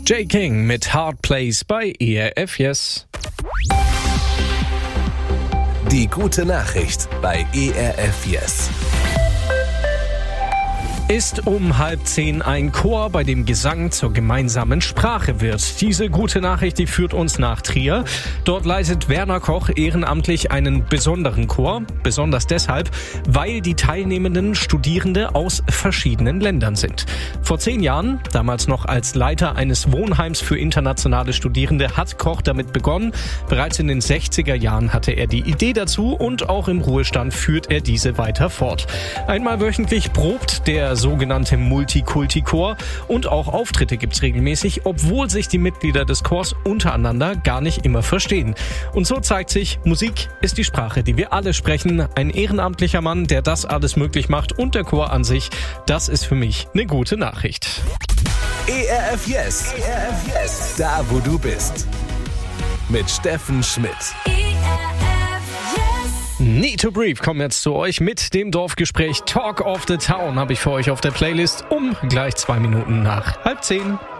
Jay King mit Hard Place bei ERF Yes. Die gute Nachricht bei ERF Yes. Ist um 9:30 ein Chor, bei dem Gesang zur gemeinsamen Sprache wird. Diese gute Nachricht, die führt uns nach Trier. Dort leitet Werner Koch ehrenamtlich einen besonderen Chor. Besonders deshalb, weil die teilnehmenden Studierende aus verschiedenen Ländern sind. Vor 10 Jahren, damals noch als Leiter eines Wohnheims für internationale Studierende, hat Koch damit begonnen. Bereits in den 60er Jahren hatte er die Idee dazu und auch im Ruhestand führt er diese weiter fort. Einmal wöchentlich probt der sogenannte Multikulti-Chor und auch Auftritte gibt's regelmäßig, obwohl sich die Mitglieder des Chors untereinander gar nicht immer verstehen. Und so zeigt sich, Musik ist die Sprache, die wir alle sprechen. Ein ehrenamtlicher Mann, der das alles möglich macht, und der Chor an sich, das ist für mich eine gute Nachricht. ERF Yes. ERF Yes. Da, wo du bist. Mit Steffen Schmidt. Need to Brief kommen jetzt zu euch mit dem Dorfgespräch Talk of the Town habe ich für euch auf der Playlist gleich 2 Minuten nach 9:30.